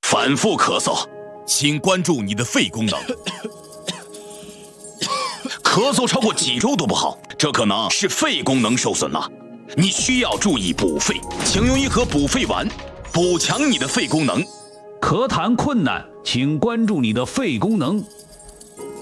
反复咳嗽， 请关注你的肺功能。 咳嗽超过几周都不好，这可能是肺功能受损了。你需要注意补肺，请用一盒补肺丸，补强你的肺功能。 咳痰困难，请关注你的肺功能。